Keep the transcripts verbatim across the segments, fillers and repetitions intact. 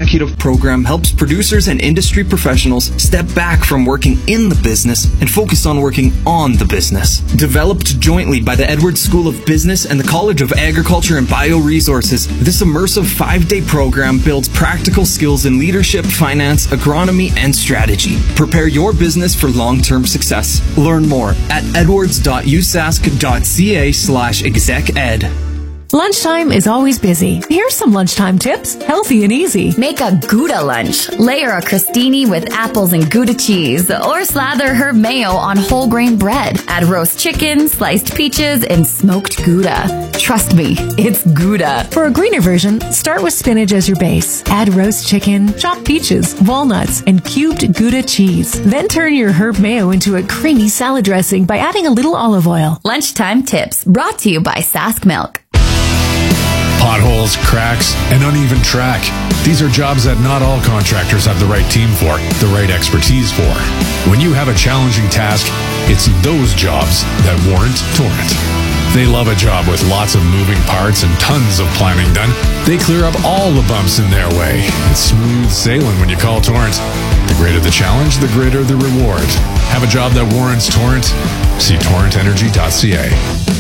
executive program helps producers and industry professionals step back from working in the business and focus on working on the business. Developed jointly by the Edwards School of Business and the College of Agriculture and Bioresources, this immersive five-day program builds practical skills in leadership, finance, agronomy, and strategy. Prepare your business for long-term success. Learn more at edwards dot u s a s c dot c a slash exec ed. Lunchtime is always busy. Here's some lunchtime tips, healthy and easy. Make a Gouda lunch. Layer a crostini with apples and Gouda cheese, or slather herb mayo on whole grain bread. Add roast chicken, sliced peaches, and smoked Gouda. Trust me, it's Gouda. For a greener version, start with spinach as your base. Add roast chicken, chopped peaches, walnuts, and cubed Gouda cheese. Then turn your herb mayo into a creamy salad dressing by adding a little olive oil. Lunchtime tips brought to you by Sask Milk. Potholes, cracks, and uneven track. These are jobs that not all contractors have the right team for, the right expertise for. When you have a challenging task, it's those jobs that warrant Torrent. They love a job with lots of moving parts and tons of planning done. They clear up all the bumps in their way. It's smooth sailing when you call Torrent. The greater the challenge, the greater the reward. Have a job that warrants Torrent? See torrent energy dot c a.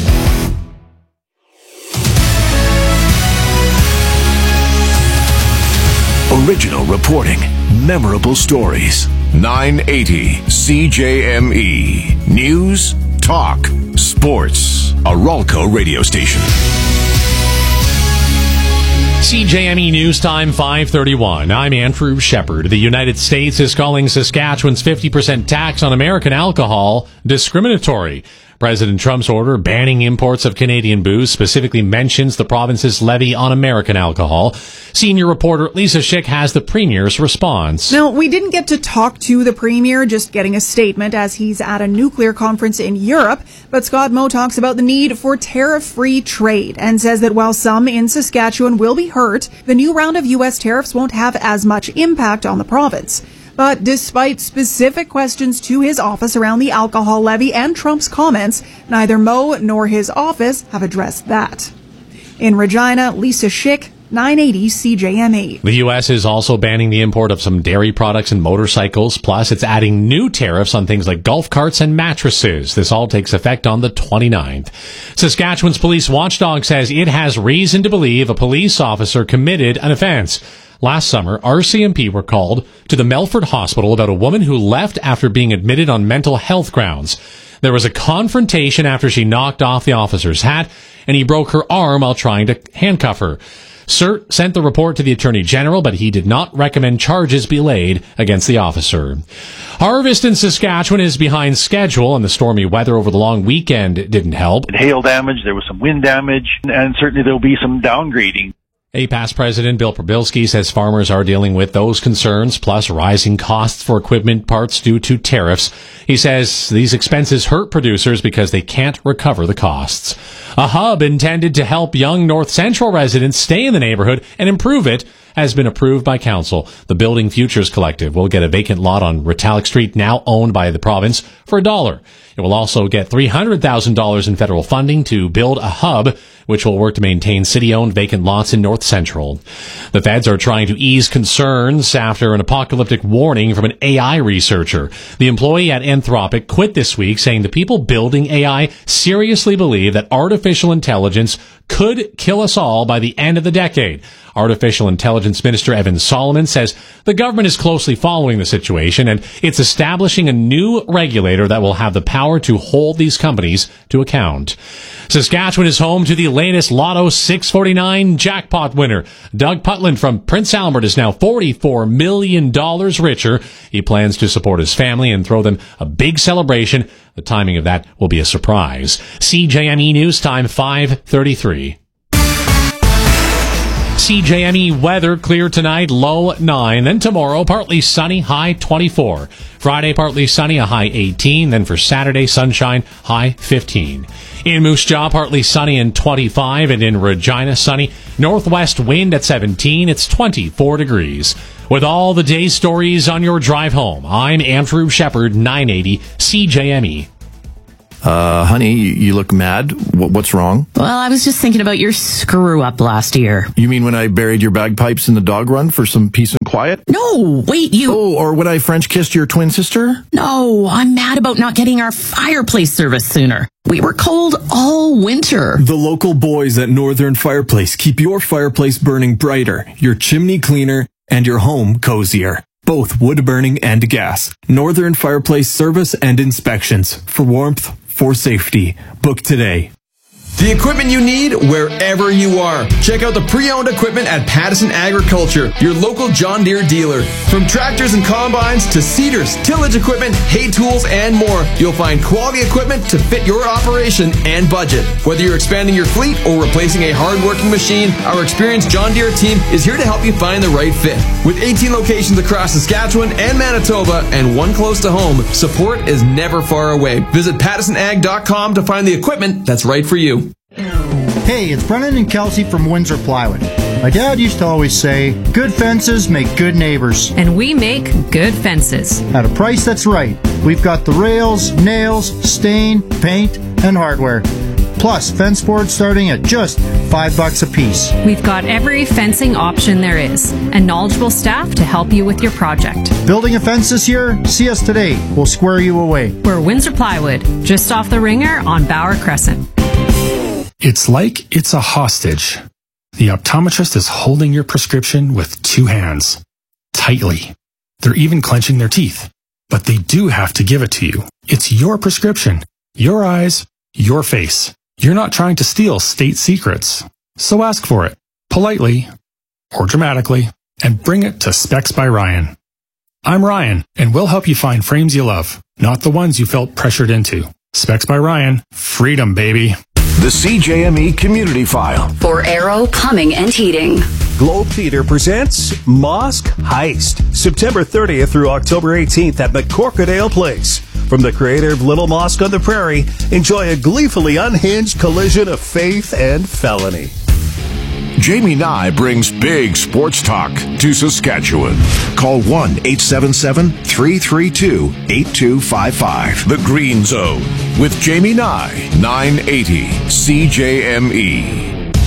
Original reporting, memorable stories. nine eighty C J M E. News, talk, sports. A Ralco radio station. C J M E News Time five thirty-one. I'm Andrew Shepard. The United States is calling Saskatchewan's fifty percent tax on American alcohol discriminatory. President Trump's order banning imports of Canadian booze specifically mentions the province's levy on American alcohol. Senior reporter Lisa Schick has the Premier's response. Now, we didn't get to talk to the Premier, just getting a statement as he's at a nuclear conference in Europe. But Scott Moe talks about the need for tariff-free trade and says that while some in Saskatchewan will be hurt, the new round of U S tariffs won't have as much impact on the province. But despite specific questions to his office around the alcohol levy and Trump's comments, neither Moe nor his office have addressed that. In Regina, Lisa Schick, nine eighty C J M E. The U S is also banning the import of some dairy products and motorcycles. Plus, it's adding new tariffs on things like golf carts and mattresses. This all takes effect on the twenty-ninth. Saskatchewan's police watchdog says it has reason to believe a police officer committed an offense. Last summer, R C M P were called to the Melfort Hospital about a woman who left after being admitted on mental health grounds. There was a confrontation after she knocked off the officer's hat, and he broke her arm while trying to handcuff her. C E R T sent the report to the Attorney General, but he did not recommend charges be laid against the officer. Harvest in Saskatchewan is behind schedule, and the stormy weather over the long weekend didn't help. Hail damage, there was some wind damage, and certainly there will be some downgrading. A P A S President Bill Probilski says farmers are dealing with those concerns, plus rising costs for equipment parts due to tariffs. He says these expenses hurt producers because they can't recover the costs. A hub intended to help young North Central residents stay in the neighborhood and improve it has been approved by council. The Building Futures Collective will get a vacant lot on Ritalik Street, now owned by the province, for a dollar. It will also get three hundred thousand dollars in federal funding to build a hub, which will work to maintain city-owned vacant lots in North Central. The feds are trying to ease concerns after an apocalyptic warning from an A I researcher. The employee at Anthropic quit this week, saying the people building A I seriously believe that artificial intelligence could kill us all by the end of the decade. Artificial Intelligence Minister Evan Solomon says the government is closely following the situation, and it's establishing a new regulator that will have the power to hold these companies to account. Saskatchewan is home to the latest Lotto six forty-nine jackpot winner. Doug Putland from Prince Albert is now forty-four million dollars richer. He plans to support his family and throw them a big celebration. The timing of that will be a surprise. C J M E News Time five thirty-three. C J M E weather, clear tonight, low nine. Then tomorrow, partly sunny, high twenty-four. Friday, partly sunny, a high eighteen. Then for Saturday, sunshine, high fifteen. In Moose Jaw, partly sunny and twenty-five. And in Regina, sunny. Northwest wind at seventeen. It's twenty-four degrees. With all the day's stories on your drive home, I'm Andrew Shepard, nine eighty C J M E. Uh, honey, you, you look mad. W- what's wrong? Well, I was just thinking about your screw-up last year. You mean when I buried your bagpipes in the dog run for some peace and quiet? No, wait, you... Oh, or when I French kissed your twin sister? No, I'm mad about not getting our fireplace service sooner. We were cold all winter. The local boys at Northern Fireplace keep your fireplace burning brighter, your chimney cleaner, and your home cozier. Both wood burning and gas. Northern Fireplace service and inspections. For warmth, for safety. Book today. The equipment you need wherever you are. Check out the pre-owned equipment at Pattison Agriculture, your local John Deere dealer. From tractors and combines to seeders, tillage equipment, hay tools, and more, you'll find quality equipment to fit your operation and budget. Whether you're expanding your fleet or replacing a hard-working machine, our experienced John Deere team is here to help you find the right fit. With eighteen locations across Saskatchewan and Manitoba and one close to home, support is never far away. Visit pattison ag dot com to find the equipment that's right for you. Hey, it's Brennan and Kelsey from Windsor Plywood. My dad used to always say, good fences make good neighbors. And we make good fences. At a price that's right. We've got the rails, nails, stain, paint, and hardware. Plus, fence boards starting at just five bucks a piece. We've got every fencing option there is, and knowledgeable staff to help you with your project. Building a fence this year? See us today. We'll square you away. We're Windsor Plywood, just off the Ringer on Bauer Crescent. It's like it's a hostage. The optometrist is holding your prescription with two hands, tightly. They're even clenching their teeth, but they do have to give it to you. It's your prescription, your eyes, your face. You're not trying to steal state secrets. So ask for it, politely or dramatically, and bring it to Specs by Ryan. I'm Ryan, and we'll help you find frames you love, not the ones you felt pressured into. Specs by Ryan, freedom, baby. The C J M E Community File. For Arrow Plumbing and Heating. Globe Theater presents Mosque Heist, September thirtieth through October eighteenth at McCorkadale Place. From the creator of Little Mosque on the Prairie, enjoy a gleefully unhinged collision of faith and felony. Jamie Nye brings big sports talk to Saskatchewan. Call one eight seven seven, three three two, eight two five five. The Green Zone with Jamie Nye, nine eighty C J M E.